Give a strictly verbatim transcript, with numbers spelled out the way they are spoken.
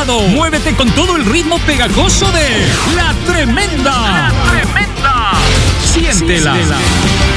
sábado, muévete con todo el ritmo pegajoso de La Tremenda. ¡La Tremenda! Siéntela. Siéntela.